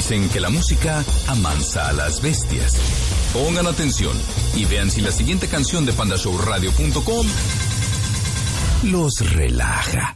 Dicen que la música amansa a las bestias. Pongan atención y vean si la siguiente canción de pandashowradio.com los relaja.